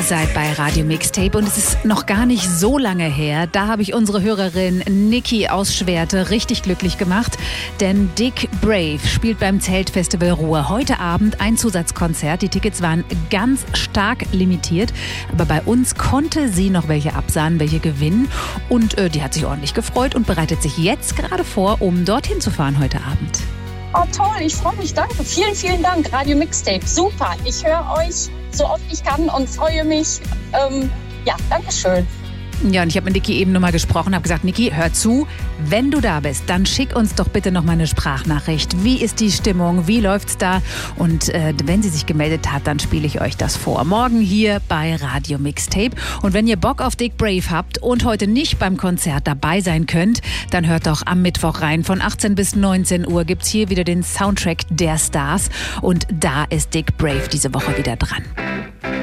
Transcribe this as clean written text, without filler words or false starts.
seid bei Radio Mixtape und es ist noch gar nicht so lange her. Da habe ich unsere Hörerin Niki aus Schwerte richtig glücklich gemacht, denn Dick Brave spielt beim Zeltfestival Ruhr heute Abend ein Zusatzkonzert. Die Tickets waren ganz stark limitiert, aber bei uns konnte sie noch welche absahen, welche gewinnen und die hat sich ordentlich gefreut und bereitet sich jetzt gerade vor, um dorthin zu fahren heute Abend. Oh toll, ich freue mich, danke. Vielen, vielen Dank, Radio Mixtape. Super, ich höre euch so oft ich kann und freue mich. Danke schön. Ja, und ich habe mit Niki eben nochmal gesprochen, habe gesagt, Niki, hör zu, wenn du da bist, dann schick uns doch bitte noch mal eine Sprachnachricht. Wie ist die Stimmung? Wie läuft's da? Und wenn sie sich gemeldet hat, dann spiele ich euch das vor. Morgen hier bei Radio Mixtape. Und wenn ihr Bock auf Dick Brave habt und heute nicht beim Konzert dabei sein könnt, dann hört doch am Mittwoch rein. Von 18 bis 19 Uhr gibt's hier wieder den Soundtrack der Stars. Und da ist Dick Brave diese Woche wieder dran.